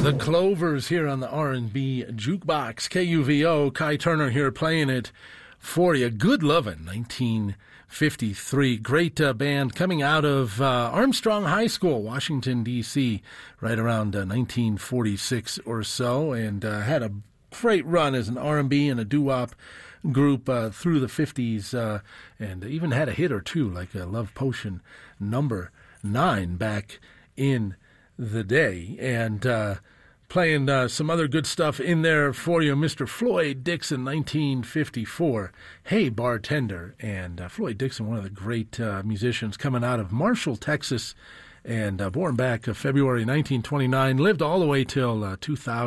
The Clovers here on the R&B Jukebox. KUVO, Kai Turner here playing it for you. Good Lovin', 1953. Great band coming out of Armstrong High School, Washington, D.C., right around 1946 or so, and had a great run as an R&B and a doo-wop group through the 50s, and even had a hit or two, like Love Potion number 9 back in the day, and playing some other good stuff in there for you. Mr. Floyd Dixon, 1954, Hey Bartender, and Floyd Dixon, one of the great musicians coming out of Marshall, Texas, and born back February 1929, lived all the way till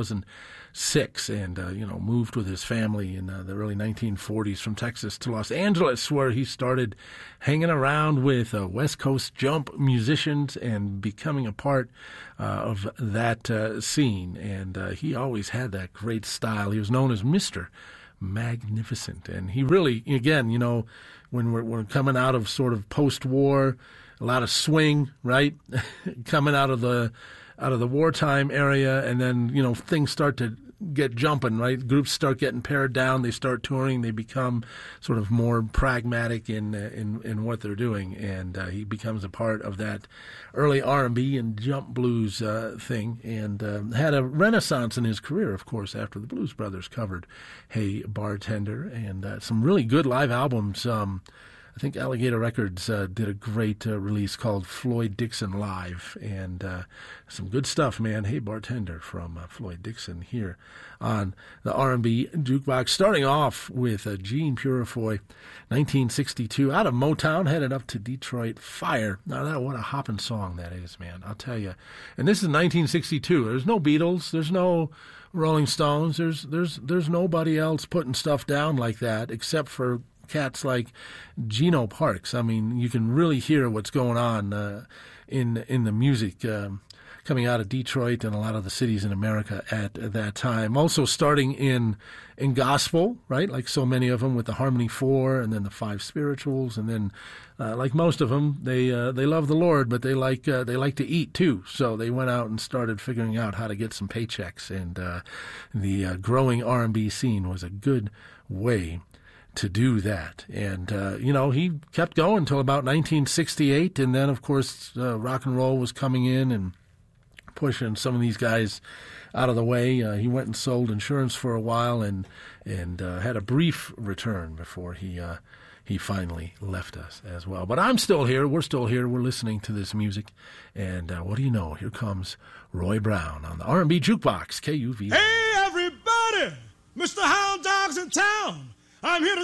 2006, and moved with his family in the early 1940s from Texas to Los Angeles, where he started hanging around with West Coast jump musicians and becoming a part of that scene. And he always had that great style. He was known as Mr. Magnificent, and he really, again, when we're coming out of sort of post-war, a lot of swing, right? Coming out of the wartime area, and then things start to get jumping, right? Groups start getting pared down, they start touring, they become sort of more pragmatic in what they're doing, and he becomes a part of that early R&B and jump blues thing, and had a renaissance in his career, of course, after the Blues Brothers covered Hey Bartender, and some really good live albums. I think Alligator Records did a great release called Floyd Dixon Live, and some good stuff, man. Hey Bartender from Floyd Dixon here on the R&B Jukebox. Starting off with Gene Purifoy, 1962, out of Motown, headed up to Detroit Fire. Now, what a hopping song that is, man, I'll tell you. And this is 1962. There's no Beatles. There's no Rolling Stones. There's nobody else putting stuff down like that except for cats like Geno Parks. I mean, you can really hear what's going on in the music coming out of Detroit and a lot of the cities in America at that time. Also starting in gospel, right? Like so many of them, with the Harmony 4 and then the 5 Spirituals, and then like most of them, they love the Lord, but they like to eat too. So they went out and started figuring out how to get some paychecks, and the growing R&B scene was a good way to do that. And, he kept going until about 1968, and then, of course, rock and roll was coming in and pushing some of these guys out of the way. He went and sold insurance for a while and had a brief return before he finally left us as well. But I'm still here. We're still here. We're listening to this music. And what do you know? Here comes Roy Brown on the R&B Jukebox, KUV. Hey, everybody! Mr. Hound Dog's in town. I'm here to